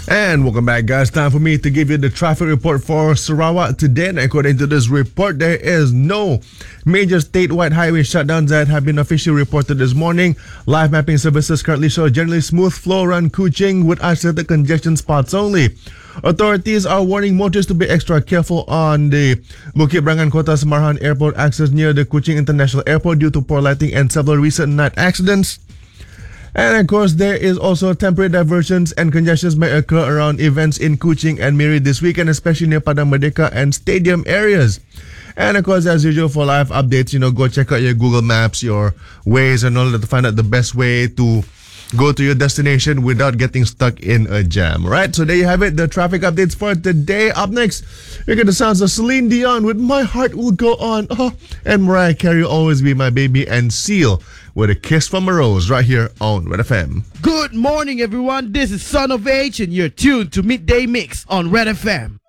And welcome back, guys. Time for me to give you the traffic report for Sarawak today. And according to this report, there is no major statewide highway shutdowns that have been officially reported this morning. Live mapping services currently show generally smooth flow around Kuching with isolated congestion spots only. Authorities are warning motorists to be extra careful on the Bukit Brangan Kota Samarahan Airport access near the Kuching International Airport due to poor lighting and several recent night accidents. And of course, there is also temporary diversions and congestions may occur around events in Kuching and Miri this weekend, especially near Padang Merdeka and stadium areas. And of course, as usual, for live updates, go check out your Google Maps, your Waze, and all that to find out the best way to go to your destination without getting stuck in a jam. Right? So there you have it, the traffic updates for today. Up next, you're going to sounds of Celine Dion with My Heart Will Go On. And Mariah Carey, Always Be My Baby, and Seal with A Kiss from a Rose right here on Red FM. Good morning, everyone. This is Son of H, and you're tuned to Midday Mix on Red FM.